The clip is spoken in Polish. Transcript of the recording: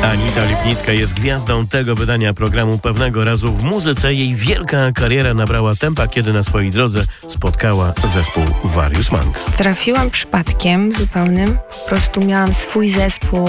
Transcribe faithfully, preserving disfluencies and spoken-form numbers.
Anita Lipnicka jest gwiazdą tego wydania programu. Pewnego razu w muzyce jej wielka kariera nabrała tempa, kiedy na swojej drodze spotkała zespół Various Monks. Trafiłam przypadkiem zupełnym. Po prostu miałam swój zespół